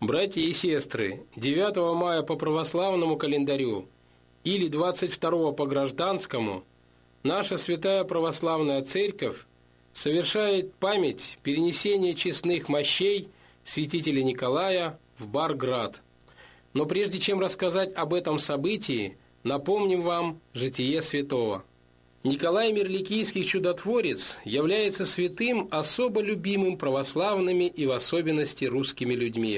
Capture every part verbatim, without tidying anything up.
Братья и сестры, девятого мая по православному календарю или двадцать второго по гражданскому наша Святая Православная Церковь совершает память перенесения честных мощей святителя Николая в Бар-Град. Но прежде чем рассказать об этом событии, напомним вам житие святого. Николай Мирликийский чудотворец является святым, особо любимым православными и в особенности русскими людьми.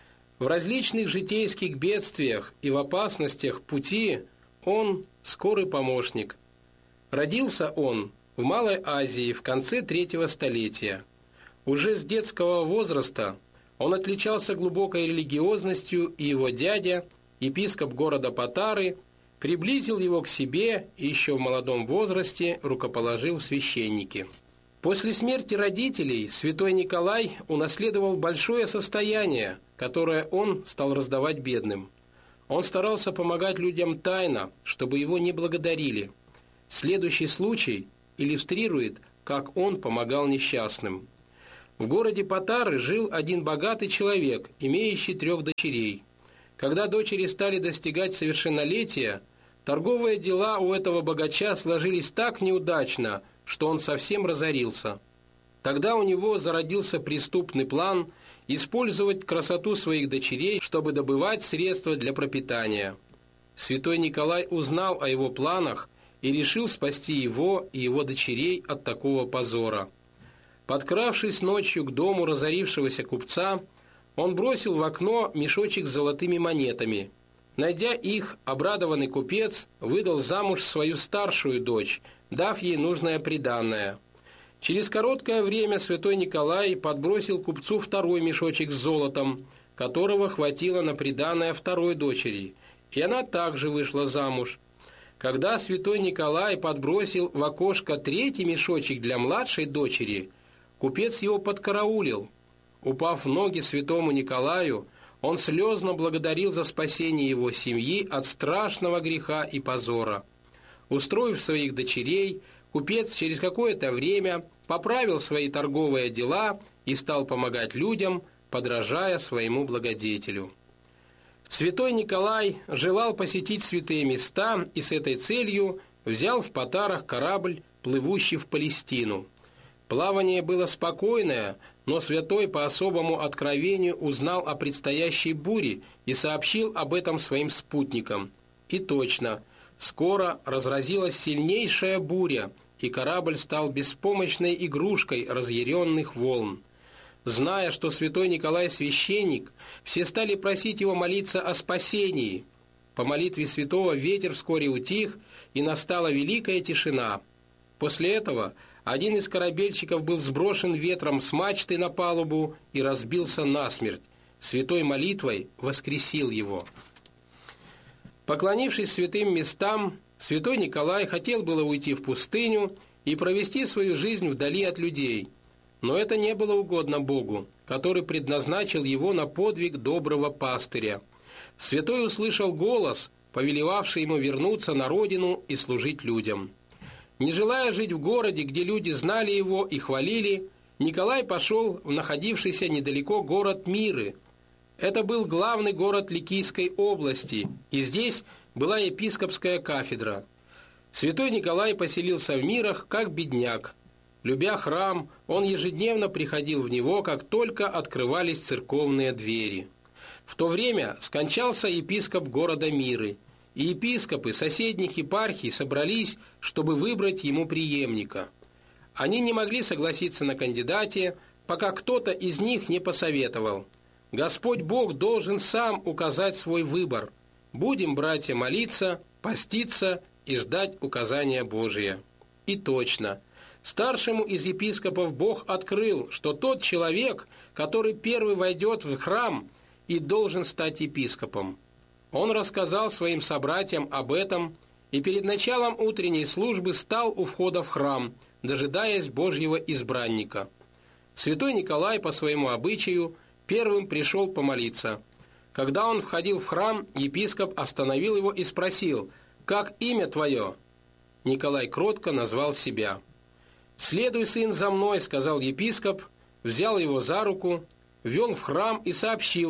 В различных житейских бедствиях и в опасностях пути он скорый помощник. Родился он в Малой Азии в конце третьего столетия. Уже с детского возраста он отличался глубокой религиозностью, и его дядя, епископ города Патары, приблизил его к себе и еще в молодом возрасте рукоположил в священники. После смерти родителей святой Николай унаследовал большое состояние, которое он стал раздавать бедным. Он старался помогать людям тайно, чтобы его не благодарили. Следующий случай иллюстрирует, как он помогал несчастным. В городе Патары жил один богатый человек, имеющий трех дочерей. Когда дочери стали достигать совершеннолетия, торговые дела у этого богача сложились так неудачно, что он совсем разорился. Тогда у него зародился преступный план использовать красоту своих дочерей, чтобы добывать средства для пропитания. Святой Николай узнал о его планах и решил спасти его и его дочерей от такого позора. Подкравшись ночью к дому разорившегося купца, он бросил в окно мешочек с золотыми монетами. Найдя их, обрадованный купец выдал замуж свою старшую дочь, дав ей нужное приданое. Через короткое время святой Николай подбросил купцу второй мешочек с золотом, которого хватило на приданое второй дочери, и она также вышла замуж. Когда святой Николай подбросил в окошко третий мешочек для младшей дочери, купец его подкараулил. Упав в ноги святому Николаю, он слезно благодарил за спасение его семьи от страшного греха и позора. Устроив своих дочерей, купец через какое-то время поправил свои торговые дела и стал помогать людям, подражая своему благодетелю. Святой Николай желал посетить святые места и с этой целью взял в Патарах корабль, плывущий в Палестину. Плавание было спокойное, но святой по особому откровению узнал о предстоящей буре и сообщил об этом своим спутникам. И точно, скоро разразилась сильнейшая буря, и корабль стал беспомощной игрушкой разъяренных волн. Зная, что святой Николай священник, все стали просить его молиться о спасении. По молитве святого ветер вскоре утих, и настала великая тишина. После этого один из корабельщиков был сброшен ветром с мачты на палубу и разбился насмерть. Святой молитвой воскресил его. Поклонившись святым местам, святой Николай хотел было уйти в пустыню и провести свою жизнь вдали от людей. Но это не было угодно Богу, который предназначил его на подвиг доброго пастыря. Святой услышал голос, повелевавший ему вернуться на родину и служить людям. Не желая жить в городе, где люди знали его и хвалили, Николай пошел в находившийся недалеко город Миры. Это был главный город Ликийской области, и здесь была епископская кафедра. Святой Николай поселился в Мирах как бедняк. Любя храм, он ежедневно приходил в него, как только открывались церковные двери. В то время скончался епископ города Миры, и епископы соседних епархий собрались, чтобы выбрать ему преемника. Они не могли согласиться на кандидате, пока кто-то из них не посоветовал: «Господь Бог должен сам указать свой выбор. Будем, братья, молиться, поститься и ждать указания Божия». И точно, старшему из епископов Бог открыл, что тот человек, который первый войдет в храм, и должен стать епископом. Он рассказал своим собратьям об этом и перед началом утренней службы стал у входа в храм, дожидаясь Божьего избранника. Святой Николай по своему обычаю первым пришел помолиться. Когда он входил в храм, епископ остановил его и спросил: «Как имя твое?» Николай кротко назвал себя. «Следуй, сын, за мной», — сказал епископ, взял его за руку, ввел в храм и сообщил: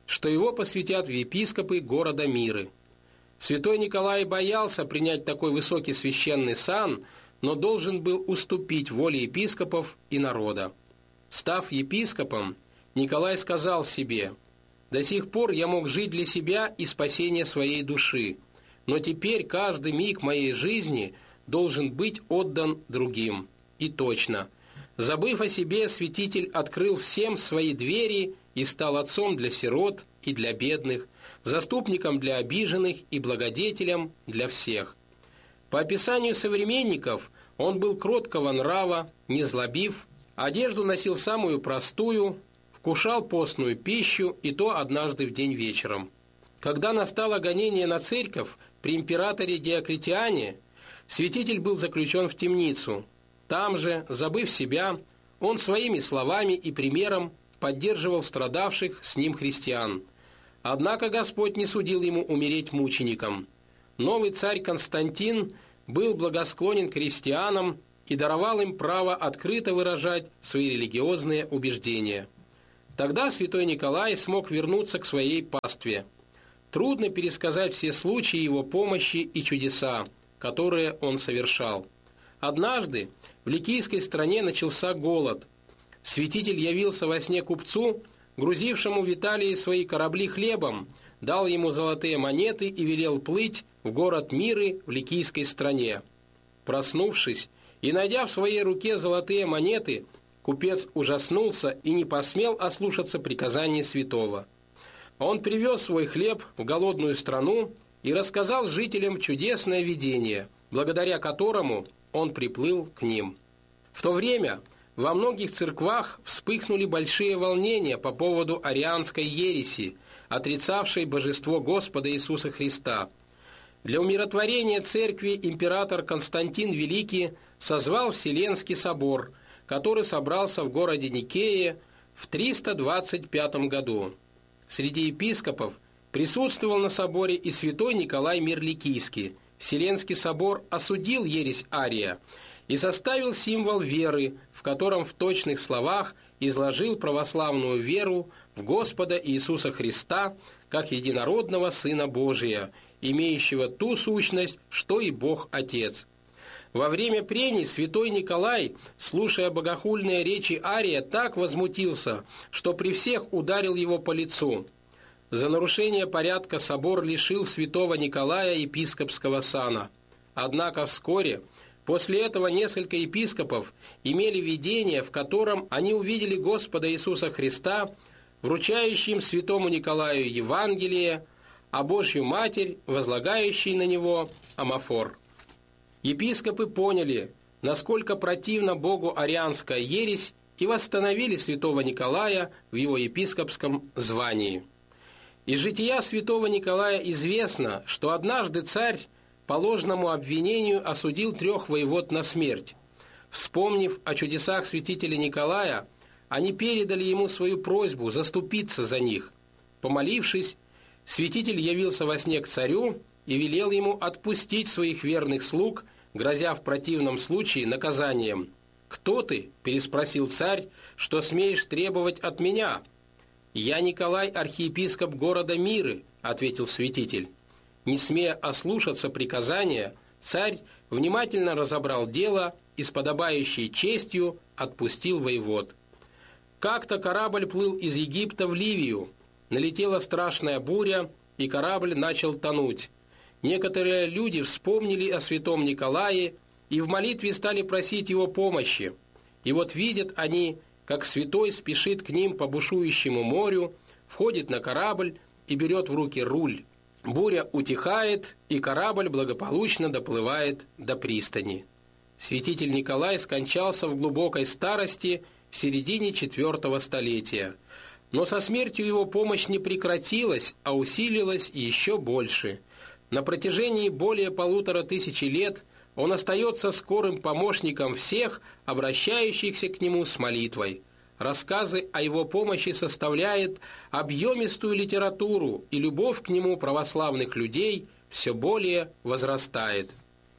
что его посвятят в епископы города Миры. Святой Николай боялся принять такой высокий священный сан, но должен был уступить воле епископов и народа. Став епископом, Николай сказал себе: «До сих пор я мог жить для себя и спасения своей души, но теперь каждый миг моей жизни должен быть отдан другим». И точно. Забыв о себе, святитель открыл всем свои двери и стал отцом для сирот и для бедных, заступником для обиженных и благодетелем для всех. По описанию современников, он был кроткого нрава, незлобив, одежду носил самую простую, вкушал постную пищу, и то однажды в день вечером. Когда настало гонение на церковь при императоре Диоклетиане, святитель был заключен в темницу. Там же, забыв себя, он своими словами и примером поддерживал страдавших с ним христиан. Однако Господь не судил ему умереть мучеником. Новый царь Константин был благосклонен к христианам и даровал им право открыто выражать свои религиозные убеждения. Тогда святой Николай смог вернуться к своей пастве. Трудно пересказать все случаи его помощи и чудеса, которые он совершал. Однажды в Ликийской стране начался голод. Святитель явился во сне купцу, грузившему в Италии свои корабли хлебом, дал ему золотые монеты и велел плыть в город Миры в Ликийской стране. Проснувшись и найдя в своей руке золотые монеты, купец ужаснулся и не посмел ослушаться приказаний святого. Он привез свой хлеб в голодную страну и рассказал жителям чудесное видение, благодаря которому он приплыл к ним. В то время во многих церквах вспыхнули большие волнения по поводу арианской ереси, отрицавшей божество Господа Иисуса Христа. Для умиротворения церкви император Константин Великий созвал Вселенский собор, который собрался в городе Никее в триста двадцать пятом году. Среди епископов присутствовал на соборе и святой Николай Мирликийский. Вселенский собор осудил ересь Ария и составил символ веры, в котором в точных словах изложил православную веру в Господа Иисуса Христа как единородного Сына Божия, имеющего ту сущность, что и Бог Отец. Во время прений святой Николай, слушая богохульные речи Ария, так возмутился, что при всех ударил его по лицу. За нарушение порядка собор лишил святого Николая епископского сана. Однако вскоре после этого несколько епископов имели видение, в котором они увидели Господа Иисуса Христа, вручающим святому Николаю Евангелие, а Божью Матерь, возлагающей на него амафор. Епископы поняли, насколько противна Богу арианская ересь, и восстановили святого Николая в его епископском звании. Из жития святого Николая известно, что однажды царь по ложному обвинению осудил трех воевод на смерть. Вспомнив о чудесах святителя Николая, они передали ему свою просьбу заступиться за них. Помолившись, святитель явился во сне к царю и велел ему отпустить своих верных слуг, грозя в противном случае наказанием. «Кто ты?» – переспросил царь, – «что смеешь требовать от меня?» «Я Николай, архиепископ города Миры», – ответил святитель. Не смея ослушаться приказания, царь внимательно разобрал дело и с подобающей честью отпустил воевод. Как-то корабль плыл из Египта в Ливию. Налетела страшная буря, и корабль начал тонуть. Некоторые люди вспомнили о святом Николае и в молитве стали просить его помощи. И вот видят они, как святой спешит к ним по бушующему морю, входит на корабль и берет в руки руль. Буря утихает, и корабль благополучно доплывает до пристани. Святитель Николай скончался в глубокой старости в середине четвертого столетия. Но со смертью его помощь не прекратилась, а усилилась еще больше. На протяжении более полутора тысячи лет он остается скорым помощником всех, обращающихся к нему с молитвой. Рассказы о его помощи составляют объемистую литературу, и любовь к нему православных людей все более возрастает.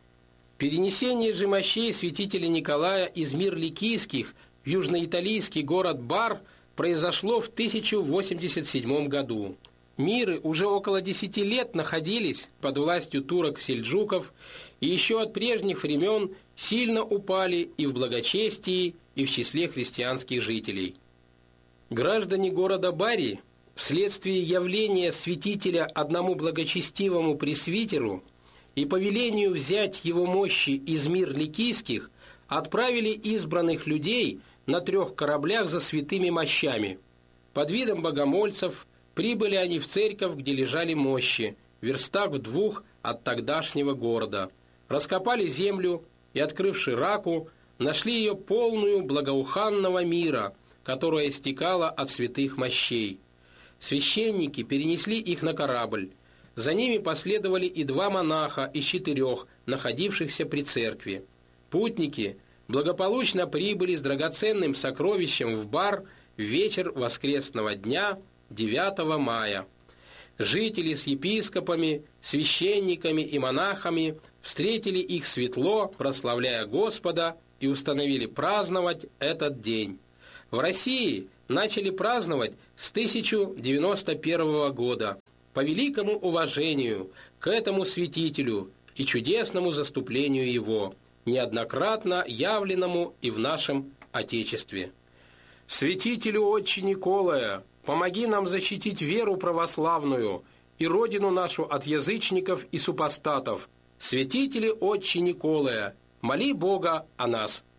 Перенесение же мощей святителя Николая из Мирликийских в южноиталийский город Бар произошло в тысяча восемьдесят седьмом году. Миры уже около десяти лет находились под властью турок-сельджуков и еще от прежних времен сильно упали и в благочестии, и в числе христианских жителей. Граждане города Бари вследствие явления святителя одному благочестивому пресвитеру и по велению взять его мощи из мир ликийских отправили избранных людей на трех кораблях за святыми мощами. Под видом богомольцев прибыли они в церковь, где лежали мощи, в верстах в двух от тогдашнего города. Раскопали землю и, открывши раку, нашли ее полную благоуханного мира, которая стекала от святых мощей. Священники перенесли их на корабль. За ними последовали и два монаха из четырех, находившихся при церкви. Путники благополучно прибыли с драгоценным сокровищем в Бар в вечер воскресного дня девятого мая. Жители с епископами, священниками и монахами встретили их светло, прославляя Господа, и установили праздновать этот день. В России начали праздновать с тысяча девяносто первого года по великому уважению к этому святителю и чудесному заступлению его, неоднократно явленному и в нашем Отечестве. Святителю Отче Николая, помоги нам защитить веру православную и родину нашу от язычников и супостатов. Святителе Отче Николая, моли Бога о нас.